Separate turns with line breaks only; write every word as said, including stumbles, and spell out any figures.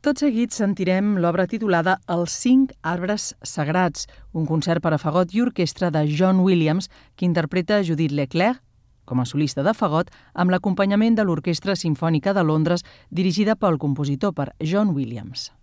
Tot seguit sentirem l'obra titulada Els cinc arbres sagrats, un concert per a fagot i orquestra de John Williams que interpreta Judith Leclerc com a solista de fagot amb l'acompanyament de l'Orquestra Simfònica de Londres dirigida pel compositor, per John Williams.